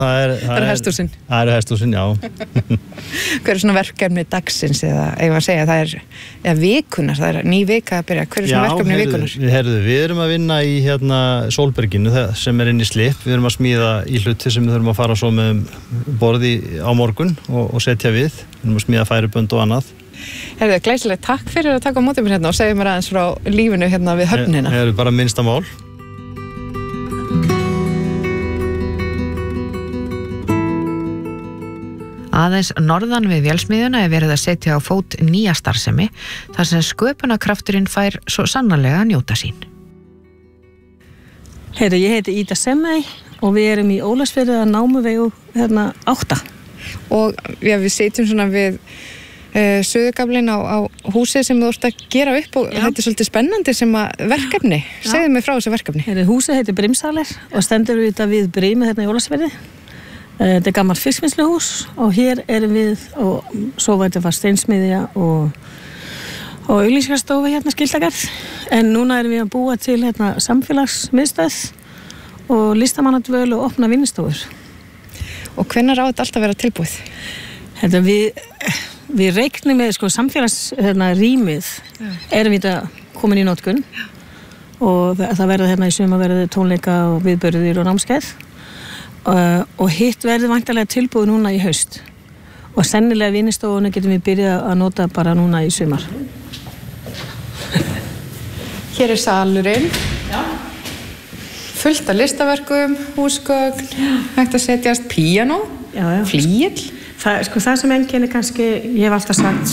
Það er hesthúsin. Það eru hesthúsin, já. Hver svona verkefni dagsins eða að segja, það eða vikunar, það ný vika að byrja. Hver svona verkefni vikunar? Við erum að vinna í Sólberginu sem inn í Slipp. Við erum að smíða í hluti sem við þurfum að fara svo með borði á morgun og setja við. Við erum að smíða færibönd og annað. Glæsilegt, takk fyrir að taka á móti mér og segja mér aðeins frá lífinu við höfnina. Það eru bara minnsta mál. Aðeins norðan við vélsmiðjuna verið að setja á fót nýja starfsemi þar sem sköpunarkrafturinn fær svo sannarlega að njóta sín. Ég heiti Ida Semmey og við erum í Ólafsfirði að Námuvegu 8. Og við sitjum svona við Suðurgaflinn á húsið sem þú ert að gera upp og þetta er svolítið spennandi sem verkefni. Segðu mig frá þessu verkefni. Húsið heitir Brimsalir og stendur við Brimið í Ólafsfirði. Þetta er gammalt fiskvinnsluhús og hér erum við og svo var þetta steinsmiðja og auglýsingastofa skiltagarð. En núna erum við að búa til samfélagsmiðstöð og listamannadvöl og opna vinnustofur. Og hvenær á þetta alltaf vera tilbúið? Við reiknum með samfélagsrýmið erum við komin í notkun og það verða í sumar verða tónleika og viðburðir og námskeið. Og hitt verður væntanlega tilbúið núna í haust og sennilega vinnustofuna getum við byrjað að nota bara núna í sumar. Hér er salurinn. Fullt af listaverkum, húsgögn, hægt að setjast píanó, flíill. Það sem einkennir kannski, ég hef alltaf sagt,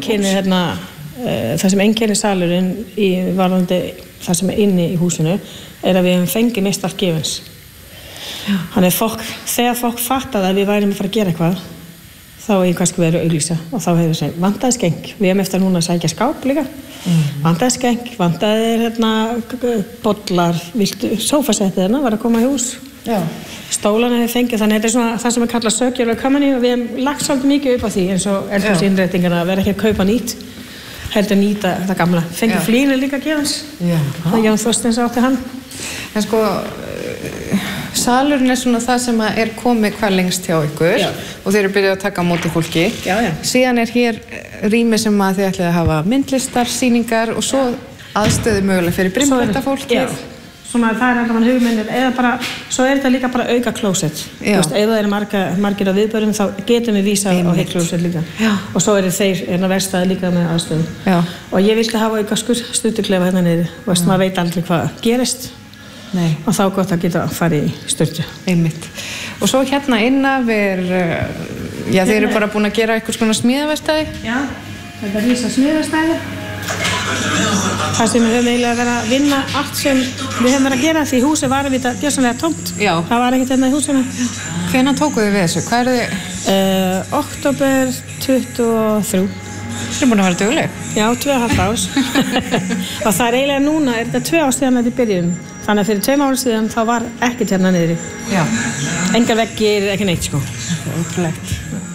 það sem einkennir salurinn í varðandi það sem er inni í húsinu er að við hefum fengið mest allt gefins. Þannig þegar fólk fattaði að við værum að fara að gera eitthvað þá hefur kannski verið að auglýsa og þá hefur við segið, vantaði skeng við hefum eftir núna að sækja skáp líka vantaði skeng, vantaði bollar, viltu sófasettið var að koma í hús stólan hefur fengið, þannig þetta er svona það sem við kalla circular economy og við hefum lagt svolítið mikið upp á því eins og eldhúsinnréttingarna að vera ekki að kaupa nýtt heldur að nýta það gamla fengið flínu líka gefans það Jón Þorsteins átti hann en salurinn er svona það sem er komið hvað lengst hjá ykkur og þeir eru byrjað að taka á móti fólki. Síðan er hér rými sem þið ætlið að hafa myndlistar, sýningar og svo aðstöðu mögulega fyrir brimbetta fólki. Svona það er alltaf hugmyndir eða bara, svo er þetta líka bara auka klósett. Ef það eru margir á viðbörðum þá getum við vísa á heilt klósett líka. Og svo eru þeir verstaði líka með aðstöðu. Og ég vildi hafa auka stuttuklefa niður. Maður veit aldrei hvað gerist. Og þá gott að geta farið í sturtu. Einmitt. Og svo innan þeir eru bara búin að gera eitthvað svona smíðaverkstæði? Já, þetta rísa smíðaverkstæði. Það sem við höfum eiginlega verið að vinna allt sem við höfum verið að gera því húsið var við þetta gjörsamlega tómt. Það var ekkert í húsinu. Hvenær tókuð þið við þessu? Hvað eru þið? Október 23. Þið er búin að vera dugleg? Já, 2,5 árs. Og það er eiginlega núna, er þetta 2 ár síðan þetta í byrjun. Þannig að fyrir 2 árum síðan þá var ekkert niðri. Engar veggir, ekki neitt Það er ótrúlegt.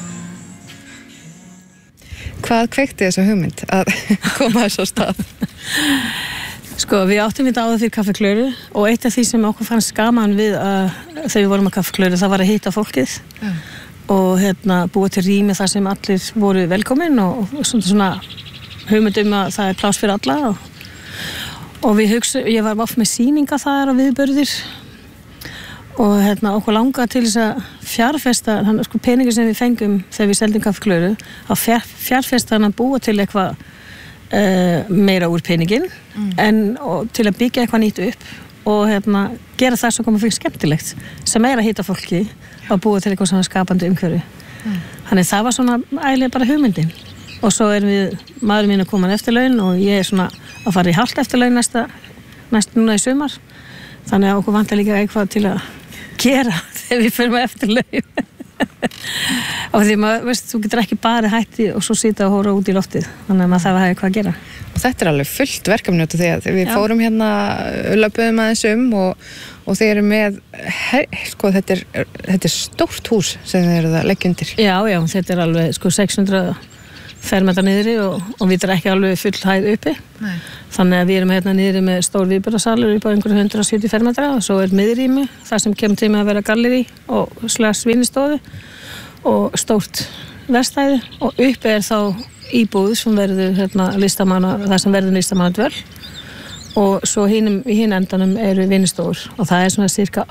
Hvað kveikti þessa hugmynd að koma þess á stað? Við áttum þetta áður fyrir Kaffi Klöru og eitt af því sem okkur fannst gaman við þegar við vorum að Kaffi Klöru það var að hitta fólkið og búa til rými þar sem allir voru velkomin og svona hugmynd að það er pláss fyrir alla og ég var oft með sýninga þar og viðburðir og okkur langaði til þess að fjárfesta peningur sem við fengum þegar við seldum Kaffi Klöru að fjárfesta hann að búa til eitthvað meira úr peningin og til að byggja eitthvað nýtt upp og gera það sem koma fyrir skemmtilegt sem er að hitta fólki og búa til eitthvað svona skapandi umhverfi þannig það var svona ægilega bara hugmyndin og svo maður mín að koma eftirlaun og ég er svona að fara í hálft eftirlaun næst núna í sumar þannig að okkur vantar líka eitthvað til að gera þegar við fyrir með eftirlaun og því maður, þú getur ekki bara hætti og svo sita og hóra út í loftið þannig að maður þarf að hafa eitthvað að gera og þetta er alveg fullt verkefni út af því að við fórum löpuðum aðeins og þeir eru með þetta er stórt hús sem þeir eru að leggja undir já, þetta er alveg 600 fermetra niðri og við erum ekki alveg full hæð uppi. Nei. Þannig að við erum hérna niðri með stór viðburðarsalur upp á einhverju 170 fermetra og svo miðrými, það sem kemur til með að vera galleri og vinnustofu og stórt verkstæði og uppi þá íbúð sem verður það sem verður listamannadvöl og svo hinn endanum eru vinnustofur og það svona cirka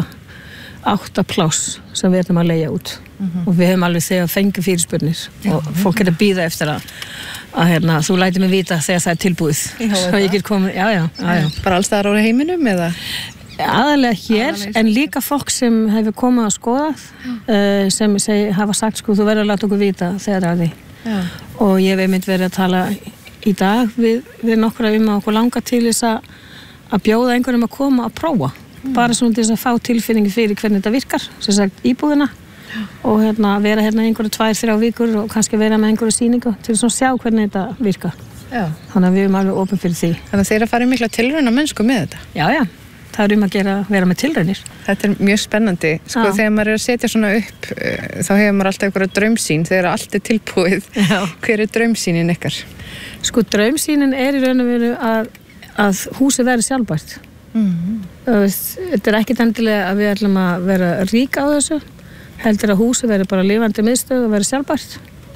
8 pláss sem við erum að leigja út og við höfum alveg þegar fengið fyrirspurnir og fólk er að bíða eftir að þú lætir mig vita þegar það er tilbúið svo ég get komið, já. Bara alls staðar á heiminum eða? Aðalega hér, en líka fólk sem hefur komið að skoða sem hafa sagt þú verður að láta okkur vita þegar það er því og ég hef einmitt verið að tala í dag við nokkra að okkur langar til þess að bjóða einhverjum að koma að prófa bara svona til þess að fá tilfinningi fyrir hvernig þetta virkar sem sagt íbúðina og vera einhverju 2-3 vikur og kannski vera með einhverju sýningu til þess að sjá hvernig þetta virkar. Þannig að við erum alveg opin fyrir því. Þannig að þeir að fara mikla tilrauna mennsku með þetta? Já. Það er að vera með tilraunir. Þetta er mjög spennandi. Þegar maður er að setja svona upp þá hefur maður alltaf einhverja draumsýn þegar allt er tilbúið. Hver er draumsýnin ykkar? Draumsýnin er í raun og veru að húsið verði sjálfbært. Þetta er ekkert endilega að við ætlum að vera rík á þessu heldur að húsið verði bara lifandi miðstöð og verði sjálfbært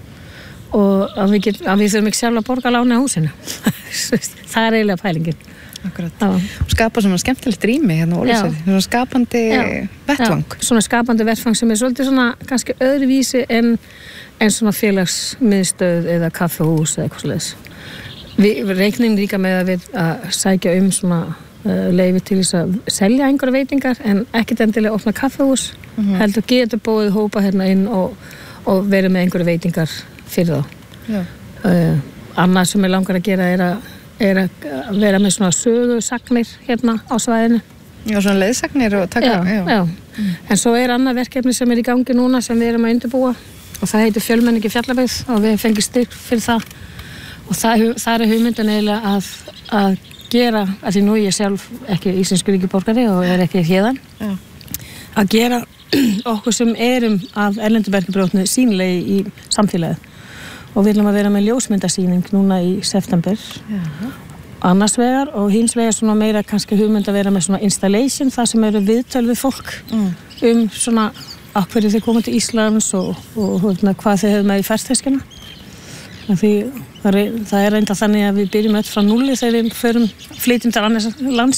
og að við þurfum ekki sjálf að borga láni á húsinu. Það er eiginlega pælingin. Akkurat. Skapa svona skemmtilegt rými hérna á Ólafsfirði, svona skapandi vettvang. Svona skapandi vettvang sem er svolítið svona kannski öðruvísi en svona félagsmiðstöð eða kaffihús eða eitthvað svoleiðis. Við reiknum líka með að sækja svona leyfi til þess að selja einhverja veitingar en ekkert endilega opna kaffihús heldur getur búið hópa hérna inn og verið með einhverja veitingar fyrir þá. Annað sem ég langar að gera er að vera með svona sögusagnir hérna á svæðinu. Já, svona leiðsagnir og taka. Já. En svo er annað verkefni sem er í gangi núna sem við erum að undirbúa og það heitir Fjölmenningi Fjallabyggð og við fengið styrk fyrir það og það er hugmyndin eiginlega að gera, af því nú ég sjálf ekki íslenskur ríkisborgari og er ekki héðan, að gera okkur sem erum af erlendubergbrjótnu sýnilegi í samfélagið og við viljum að vera með ljósmyndasýning núna í september annars vegar og hins vegar svona meira kannski hugmynd að vera með svona installation það sem eru viðtöl við fólk svona af hverju þeir koma til Íslands og hvað þeir hefur með í ferðteskina því það er reynda þannig að við byrjum öll frá núlli þegar við flytjum til annars lands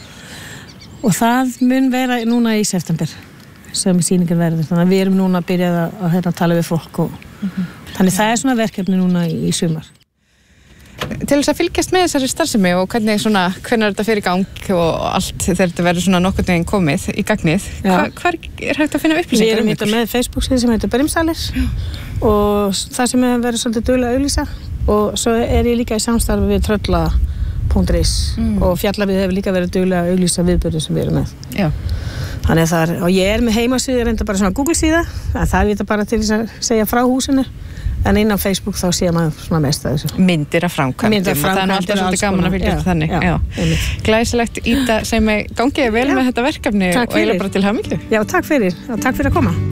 og það mun vera núna í september sem sýningin verður þannig að við erum núna að byrja að tala við fólk og þannig það er svona verkefni núna í sumar. Til þess að fylgjast með þessari starfsemi og hvernig þetta fer í gang og allt þegar þetta verður svona nokkurn veginn komið í gagnið, hvar er hægt að finna upplýsingar Við erum með Facebook-síðu sem heitir Brimsalir og það sem hefur verið svolítið duglega að auglýsa og svo er ég líka í samstarfi við trölla.is og Fjallabið hefur líka verið duglega að auglýsa viðburði sem við erum með. Já. Þannig og ég er með heimasíðu, reynda bara svona Google-síða, það er þetta bara til þess að segja frá húsinu, en inn á Facebook þá sé maður svona mest að þessu. Myndir af framkvæmdum og það er alltaf svolítið gaman að fylgjast þannig. Já. Glæsilegt Ída sem gangi vel með þetta verkefni og eiginlega bara til hamingju. Já, takk fyrir að koma.